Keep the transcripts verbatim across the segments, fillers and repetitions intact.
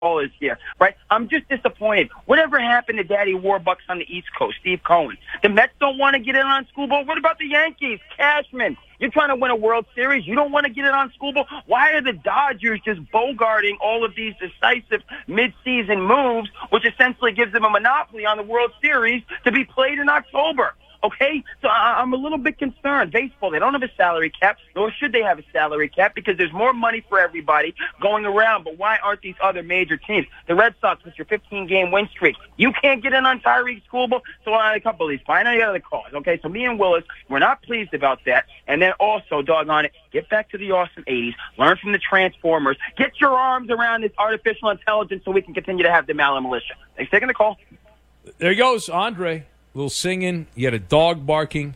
is here, right? I'm just disappointed. Whatever happened to Daddy Warbucks on the East Coast, Steve Cohen? The Mets don't want to get in on School Ball. What about the Yankees? Cashman. You're trying to win a World Series. You don't want to get it on School Ball? Why are the Dodgers just bogarting all of these decisive mid-season moves, which essentially gives them a monopoly on the World Series to be played in October? Okay, so I'm a little bit concerned. Baseball, they don't have a salary cap, nor should they have a salary cap, because there's more money for everybody going around. But why aren't these other major teams? The Red Sox with your fifteen-game win streak. You can't get in on Tyreek Schoolball, so on a couple of these. Find any other cause. Okay, so me and Willis, we're not pleased about that. And then also, doggone it, get back to the awesome eighties. Learn from the Transformers. Get your arms around this artificial intelligence so we can continue to have the Maller Militia. Thanks for taking the call. There he goes, Andre. A little singing, you had a dog barking,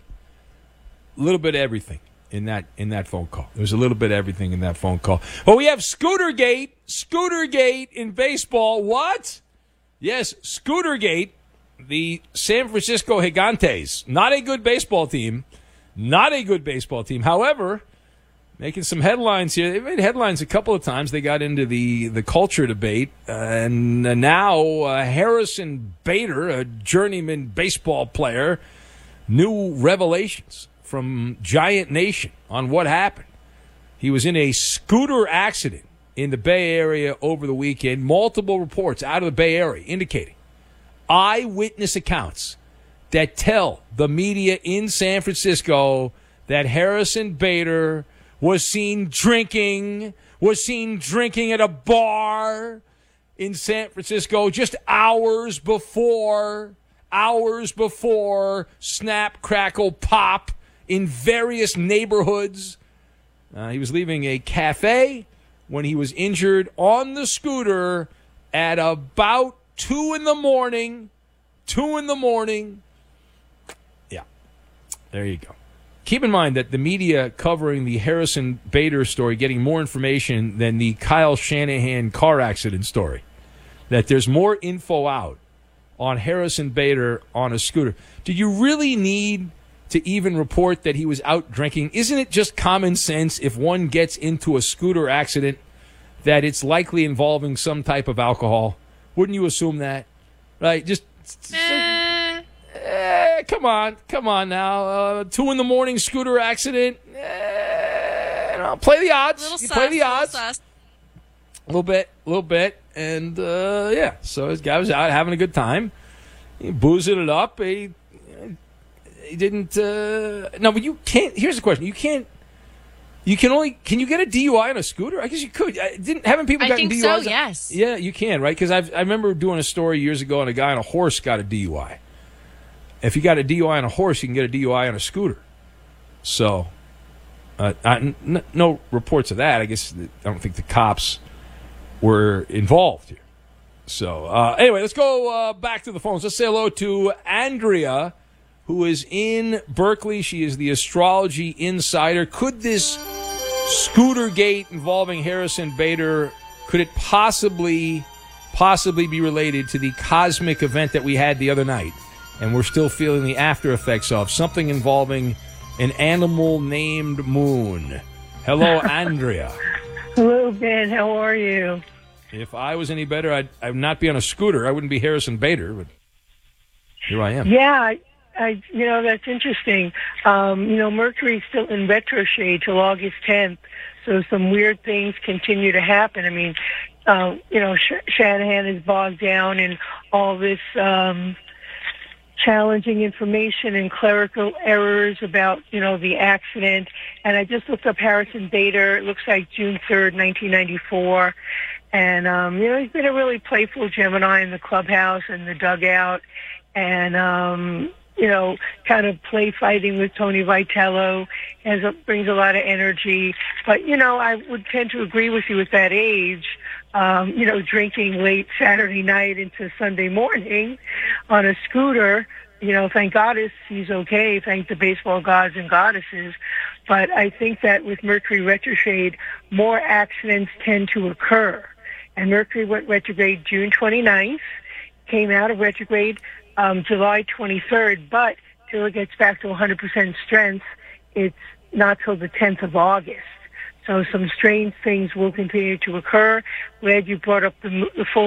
a little bit of everything in that in that phone call. There's a little bit of everything in that phone call. Well, we have Scootergate, Scootergate in baseball. What? Yes, Scootergate, the San Francisco Gigantes. Not a good baseball team. Not a good baseball team. However, making some headlines here. They made headlines a couple of times. They got into the, the culture debate. Uh, and now uh, Harrison Bader, a journeyman baseball player, new revelations from Giant Nation on what happened. He was in a scooter accident in the Bay Area over the weekend. Multiple reports out of the Bay Area indicating eyewitness accounts that tell the media in San Francisco that Harrison Bader was seen drinking, was seen drinking at a bar in San Francisco just hours before, hours before Snap, Crackle, Pop in various neighborhoods. Uh, he was leaving a cafe when he was injured on the scooter at about two in the morning. Two in the morning. Yeah, there you go. Keep in mind that the media covering the Harrison Bader story getting more information than the Kyle Shanahan car accident story. That there's more info out on Harrison Bader on a scooter. Do you really need to even report that he was out drinking? Isn't it just common sense if one gets into a scooter accident that it's likely involving some type of alcohol? Wouldn't you assume that? Right? Just... Eh. Eh, come on, come on now. Uh, two in the morning scooter accident. Eh, you know, play the odds. Little You sus, play the little odds. sus. A little bit, a little bit. And, uh, yeah, so this guy was out having a good time. He boozing it up. He, he didn't, uh, no, but you can't, here's the question. You can't, you can only, can you get a D U I on a scooter? I guess you could. I didn't, haven't people I gotten think D U Is? so, yes. Yeah, you can, right? Because I I remember doing a story years ago on a guy on a horse got a D U I. If you got a D U I on a horse, you can get a D U I on a scooter. So, uh, I, n- no reports of that. I guess I don't think the cops were involved here. So, uh, anyway, let's go uh, back to the phones. Let's say hello to Andrea, who is in Berkeley. She is the astrology insider. Could this scooter gate involving Harrison Bader, could it possibly, possibly be related to the cosmic event that we had the other night? And we're still feeling the after effects of something involving an animal named Moon. Hello, Andrea. Hello, Ben. How are you? If I was any better, I'd, I'd not be on a scooter. I wouldn't be Harrison Bader, but here I am. Yeah, I, I you know, that's interesting. Um, you know, Mercury's still in retrograde till August tenth, so some weird things continue to happen. I mean, uh, you know, Sh- Shanahan is bogged down in all this um, challenging information and clerical errors about, you know, the accident. And I just looked up Harrison Bader. It looks like June third, nineteen ninety-four. And, um, you know, he's been a really playful Gemini in the clubhouse and the dugout. And, um, you know, kind of play fighting with Tony Vitello. Has a, brings a lot of energy. But, you know, I would tend to agree with you at that age. Um, you know, drinking late Saturday night into Sunday morning on a scooter. You know, thank goddess he's okay. Thank the baseball gods and goddesses. But I think that with Mercury retrograde, more accidents tend to occur. And Mercury went retrograde June twenty-ninth, came out of retrograde um, July twenty-third, but till it gets back to one hundred percent strength, it's not till the tenth of August. So some strange things will continue to occur. Glad you brought up the, the full